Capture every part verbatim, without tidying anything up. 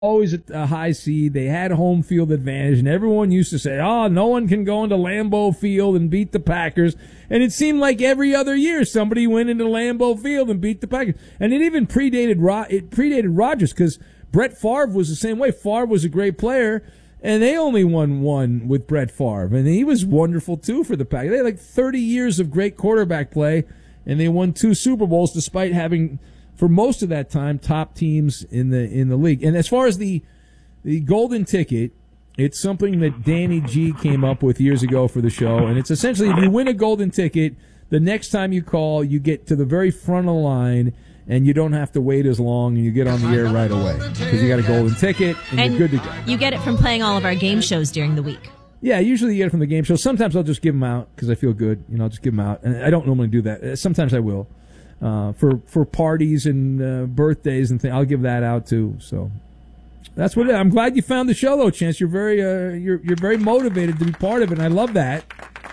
always a high seed. They had home field advantage, and everyone used to say, oh, no one can go into Lambeau Field and beat the Packers. And it seemed like every other year somebody went into Lambeau Field and beat the Packers. And it even predated it predated Rodgers, because Brett Favre was the same way. Favre was a great player, and they only won one with Brett Favre. And he was wonderful, too, for the Packers. They had like thirty years of great quarterback play, and they won two Super Bowls despite having, for most of that time, top teams in the in the league. And as far as the the golden ticket, it's something that Danny G came up with years ago for the show. And it's essentially, if you win a golden ticket, the next time you call, you get to the very front of the line, and you don't have to wait as long, and you get on the air right away because you got a golden ticket, and, and you're good to go. You get it from playing all of our game shows during the week. Yeah, usually you get it from the game show. Sometimes I'll just give them out because I feel good. You know, I'll just give them out. And I don't normally do that. Sometimes I will. Uh, for, for parties and uh, birthdays and things, I'll give that out too. So that's what it is. I'm glad you found the show, though, Chance. You're very uh, you're you're very motivated to be part of it, and I love that.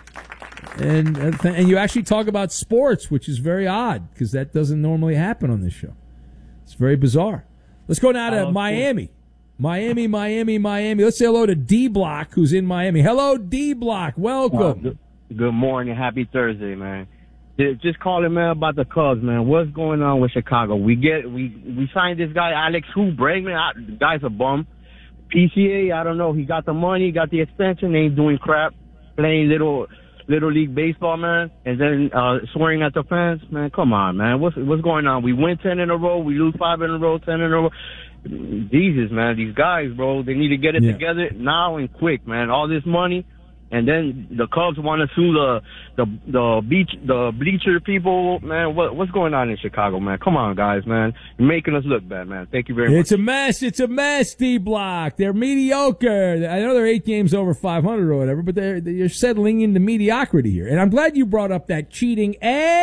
And uh, th- and you actually talk about sports, which is very odd because that doesn't normally happen on this show. It's very bizarre. Let's go now to Miami. Miami, Miami, Miami. Let's say hello to D Block, who's in Miami. Hello, D Block. Welcome. Uh, good, good morning. Happy Thursday, man. Just calling, man, about the Cubs, man. What's going on with Chicago? We get we we signed this guy, Alex Hu Bregman. I, the guy's a bum. P C A, I don't know. He got the money, got the extension. Ain't doing crap. Playing little little league baseball, man. And then uh, swearing at the fans, man. Come on, man. What's what's going on? We win ten in a row. We lose five in a row. Ten in a row. Jesus, man. These guys, bro. They need to get it yeah. together now and quick, man. All this money. And then the Cubs want to sue the the the beach the bleacher people, man. What what's going on in Chicago, man? Come on, guys, man. You're making us look bad, man. Thank you very much. It's a mess. It's a mess, D Block. They're mediocre. I know they're eight games over five hundred or whatever, but they're they're settling into mediocrity here. And I'm glad you brought up that cheating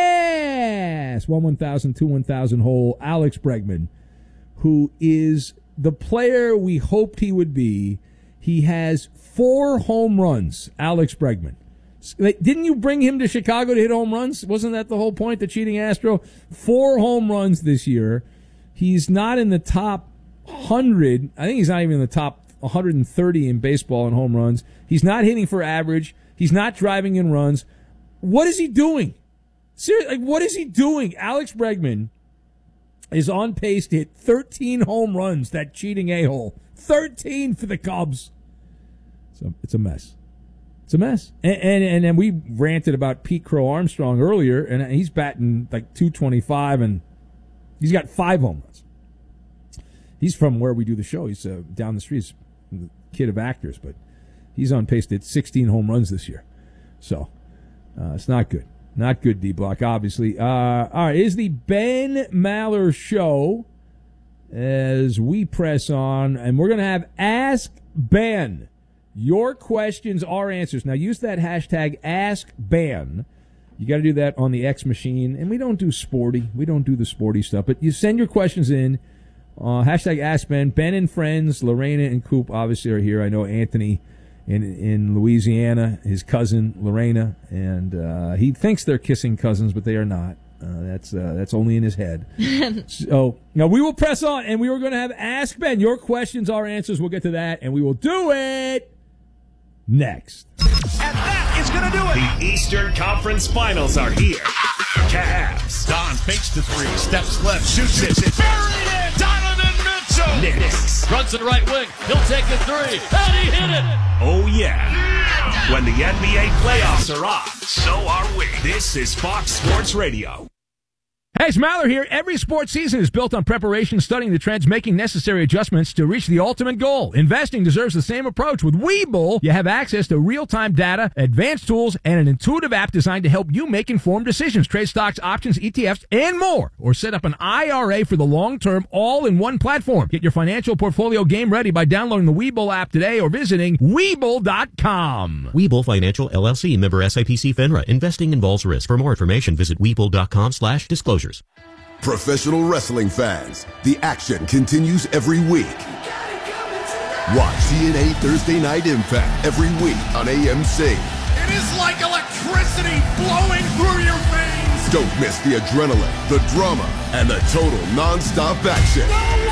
ass one one thousand two one thousand hole Alex Bregman, who is the player we hoped he would be. He has four home runs, Alex Bregman. Didn't you bring him to Chicago to hit home runs? Wasn't that the whole point, the cheating Astro? Four home runs this year. He's not in the top one hundred. I think he's not even in the top one hundred thirty in baseball in home runs. He's not hitting for average. He's not driving in runs. What is he doing? Seriously, like, what is he doing? Alex Bregman is on pace to hit thirteen home runs, that cheating a-hole. thirteen for the Cubs. So it's a mess. It's a mess. And, and and and we ranted about Pete Crow Armstrong earlier, and he's batting like two twenty-five, and he's got five home runs. He's from where we do the show. He's uh, down the street. He's a kid of actors, but he's on pace to hit sixteen home runs this year. So uh, it's not good. Not good, D-Block, obviously. Uh, all right, it is the Ben Maller Show as we press on, and we're going to have Ask Ben. Your questions are answers. Now, use that hashtag AskBen. You got to do that on the X machine. And we don't do sporty. We don't do the sporty stuff. But you send your questions in. Uh, hashtag AskBen. Ben and friends, Lorena and Coop, obviously, are here. I know Anthony in in Louisiana, his cousin, Lorena. And uh, he thinks they're kissing cousins, but they are not. Uh, that's uh, that's only in his head. So now we will press on, and we were going to have Ask Ben. Your questions are answers. We'll get to that, and we will do it next. And that is going to do it. The Eastern Conference Finals are here. Cavs. Don fakes the three, steps left, shoots it. Buried it. Donovan Mitchell. Knicks. Runs to the right wing. He'll take a three. And he hit it. Oh, yeah. yeah. When the N B A playoffs are on, so are we. This is Fox Sports Radio. Hey, it's Maller here. Every sports season is built on preparation, studying the trends, making necessary adjustments to reach the ultimate goal. Investing deserves the same approach. With Webull, you have access to real-time data, advanced tools, and an intuitive app designed to help you make informed decisions. Trade stocks, options, E T Fs, and more. Or set up an I R A for the long term, all in one platform. Get your financial portfolio game ready by downloading the Webull app today or visiting Webull dot com. Webull Financial, L L C, member S I P C FINRA. Investing involves risk. For more information, visit Webull dot com slash disclosures. Professional wrestling fans, the action continues every week. Watch T N A Thursday Night Impact every week on A M C. It is like electricity flowing through your veins. Don't miss the adrenaline, the drama, and the total non-stop action. No